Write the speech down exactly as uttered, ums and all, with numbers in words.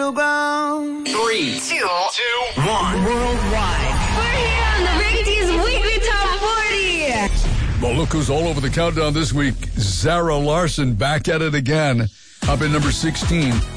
battleground. Three, two, two, one. Worldwide. We're here on the Ricky D's Weekly Top forty. Well, look who's all over the countdown this week. Zara Larsson back at it again. Up at number sixteen.